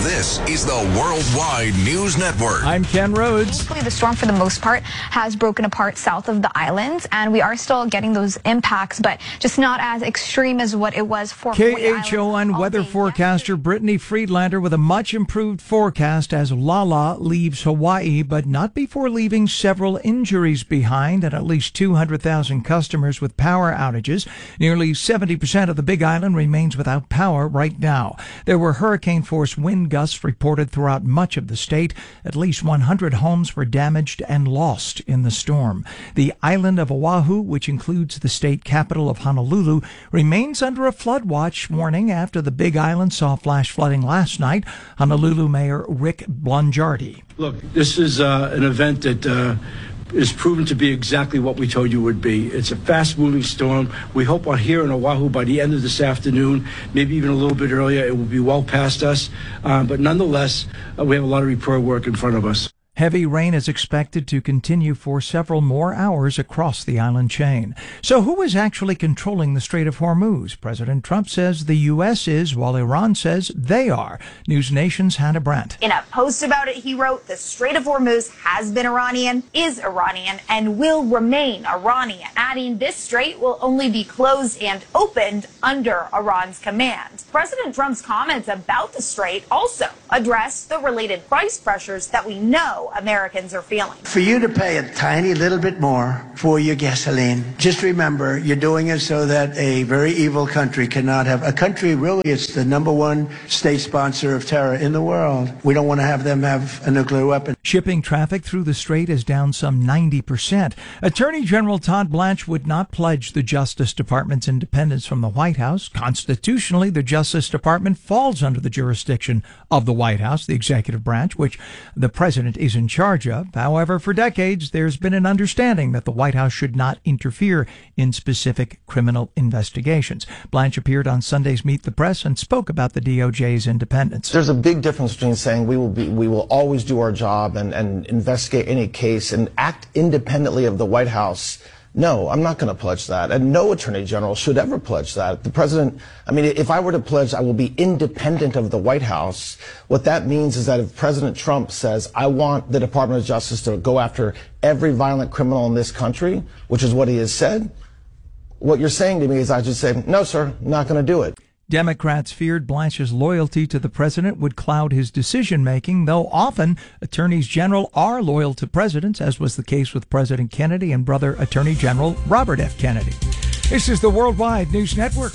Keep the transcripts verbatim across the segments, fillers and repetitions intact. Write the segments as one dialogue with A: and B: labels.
A: This is the Worldwide News Network.
B: I'm Ken Rhodes.
C: Thankfully, the storm, for the most part, has broken apart south of the islands, and we are still getting those impacts, but just not as extreme as what it was for
B: K H O N weather forecaster Brittany Friedlander with a much improved forecast as Lala leaves Hawaii, but not before leaving several injuries behind and at least two hundred thousand customers with power outages. Nearly seventy percent of the Big Island remains without power right now. There were hurricane-force wind gusts reported throughout much of the state. At least one hundred homes were damaged and lost in the storm. The island of Oahu, which includes the state capital of Honolulu, remains under a flood watch warning after the Big Island saw flash flooding last night. Honolulu Mayor Rick Blangiardi.
D: Look, this is uh, an event that uh, is proven to be exactly what we told you it would be. It's a fast-moving storm. We hope on here in Oahu by the end of this afternoon, maybe even a little bit earlier, it will be well past us. Uh, but nonetheless, uh, we have a lot of repair work in front of us.
B: Heavy rain is expected to continue for several more hours across the island chain. So who is actually controlling the Strait of Hormuz? President Trump says the U S is, while Iran says they are. News Nation's Hannah Brandt.
E: In a post about it, he wrote, "The Strait of Hormuz has been Iranian, is Iranian, and will remain Iranian," adding this strait will only be closed and opened under Iran's command. President Trump's comments about the strait also address the related price pressures that we know Americans are feeling.
F: For you to pay a tiny little bit more for your gasoline, just remember you're doing it so that a very evil country cannot have a country. Really, it's the number one state sponsor of terror in the world. We don't want to have them have a nuclear weapon.
B: Shipping traffic through the strait is down some ninety percent. Attorney General Todd Blanche would not pledge the Justice Department's independence from the White House. Constitutionally, the Justice Department falls under the jurisdiction of the White House, the executive branch, which the president is in charge of. However, for decades, there's been an understanding that the White House should not interfere in specific criminal investigations. Blanche appeared on Sunday's Meet the Press and spoke about the D O J's independence.
G: There's a big difference between saying we will be, we will always do our job and, and investigate any case and act independently of the White House. No, I'm not going to pledge that. And no attorney general should ever pledge that. The president, I mean, if I were to pledge I will be independent of the White House, what that means is that if President Trump says, I want the Department of Justice to go after every violent criminal in this country, which is what he has said, what you're saying to me is I should say, no, sir, I'm not going to do it.
B: Democrats feared Blanche's loyalty to the president would cloud his decision-making, though often attorneys general are loyal to presidents, as was the case with President Kennedy and brother Attorney General Robert F. Kennedy. This is the Worldwide News Network.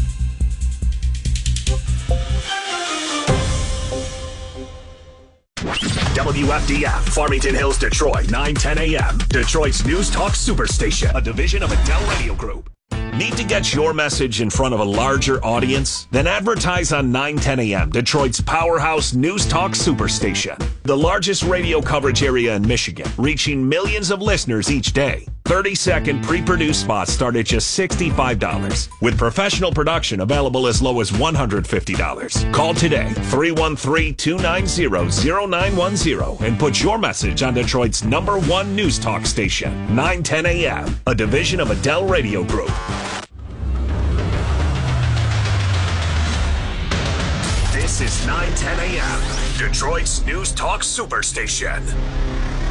H: W F D F, Farmington Hills, Detroit, nine ten a.m. Detroit's News Talk Superstation, a division of Adele Radio Group. Need to get your message in front of a larger audience? Then advertise on nine ten a.m., Detroit's powerhouse News Talk Superstation. The largest radio coverage area in Michigan, reaching millions of listeners each day. thirty-second pre-produced spots start at just sixty-five dollars, with professional production available as low as one hundred fifty dollars. Call today, three one three, two nine zero, zero nine one zero, and put your message on Detroit's number one News Talk station, nine ten a.m., a division of Adele Radio Group. This is nine ten a.m., Detroit's News Talk Superstation.